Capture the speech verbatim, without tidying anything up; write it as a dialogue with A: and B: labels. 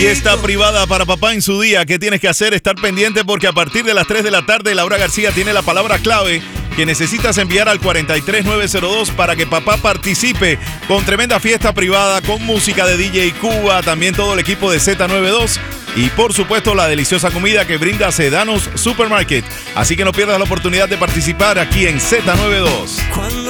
A: Fiesta privada para papá en su día. ¿Qué tienes que hacer? Estar pendiente porque a partir de las tres de la tarde Laura García tiene la palabra clave que necesitas enviar al cuatro tres nueve cero dos para que papá participe con tremenda fiesta privada, con música de D J Cuba, también todo el equipo de Z noventa y dos y por supuesto la deliciosa comida que brinda Sedanos Supermarket. Así que no pierdas la oportunidad de participar aquí en Z noventa y dos.
B: Cuando